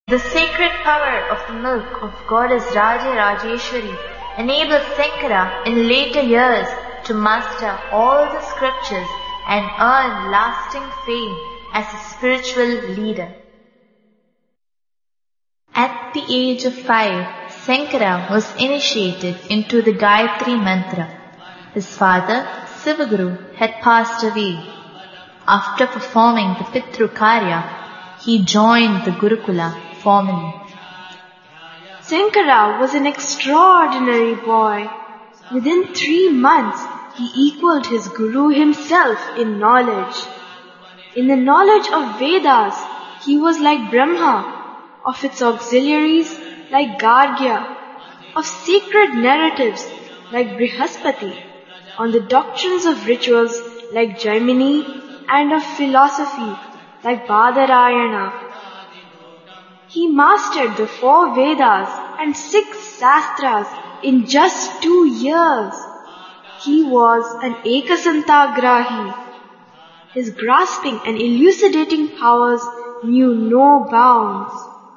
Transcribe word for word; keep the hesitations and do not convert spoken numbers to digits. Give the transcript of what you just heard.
The sacred power of the milk of Goddess Raja Rajeshwari enabled Sankara in later years to master all the scriptures and earn lasting fame as a spiritual leader. At the age of five, Sankara was initiated into the Gayatri Mantra. His father, Sivaguru, had passed away. After performing the Pitru Karya, he joined the Gurukula formally. Sankara was an extraordinary boy. Within three months, he equaled his Guru himself in knowledge. In the knowledge of Vedas, he was like Brahma, of its auxiliaries like Gargya, of sacred narratives like Brihaspati, on the doctrines of rituals like Jaimini, and of philosophy like Badarayana. He mastered the four Vedas and six Shastras in just two years. He was an Ekasantagrahi. His grasping and elucidating powers knew no bounds.